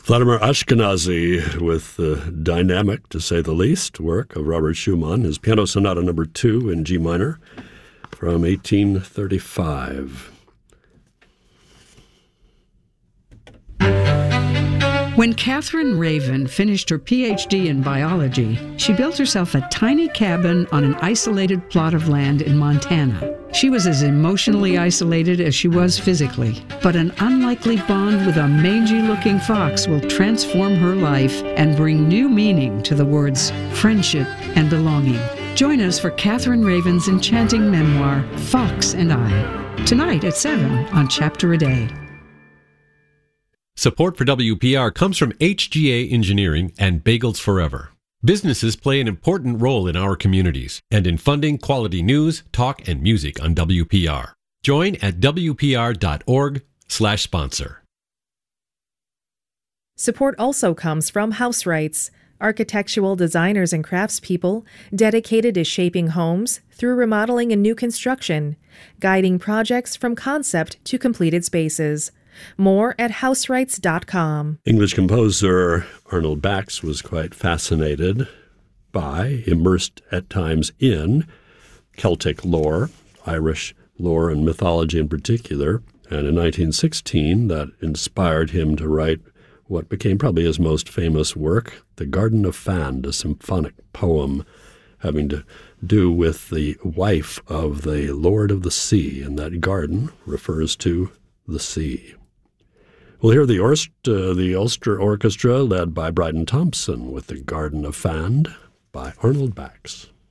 Vladimir Ashkenazy with the dynamic, to say the least, work of Robert Schumann, his Piano Sonata No. 2 in G minor from 1835. When Catherine Raven finished her Ph.D. in biology, she built herself a tiny cabin on an isolated plot of land in Montana. She was as emotionally isolated as she was physically, but an unlikely bond with a mangy-looking fox will transform her life and bring new meaning to the words friendship and belonging. Join us for Catherine Raven's enchanting memoir, Fox and I, tonight at 7 on Chapter a Day. Support for WPR comes from HGA Engineering and Bagels Forever. Businesses play an important role in our communities and in funding quality news, talk, and music on WPR. Join at wpr.org/sponsor. Support also comes from House Rights, architectural designers and craftspeople dedicated to shaping homes through remodeling and new construction, guiding projects from concept to completed spaces. More at houserights.com. English composer Arnold Bax was quite fascinated by, immersed at times in, Celtic lore, Irish lore and mythology in particular. And in 1916, that inspired him to write what became probably his most famous work, The Garden of Fand, a symphonic poem having to do with the wife of the Lord of the Sea. And that garden refers to the sea. We'll hear the Ulster Orchestra led by Bryden Thompson with The Garden of Fand by Arnold Bax.